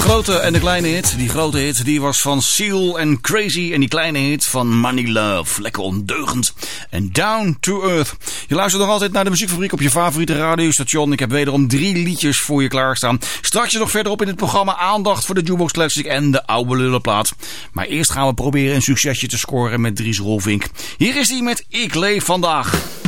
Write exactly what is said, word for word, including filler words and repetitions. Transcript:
grote en de kleine hit. Die grote hit die was van Seal en Crazy. En die kleine hit van Money Love. Lekker ondeugend. En Down to Earth. Je luistert nog altijd naar de muziekfabriek op je favoriete radiostation. Ik heb wederom drie liedjes voor je klaarstaan. Straks nog verderop in het programma aandacht voor de Jukebox Classic en de oude lullenplaat. Maar eerst gaan we proberen een succesje te scoren met Dries Roelvink. Hier is hij met Ik Leef Vandaag.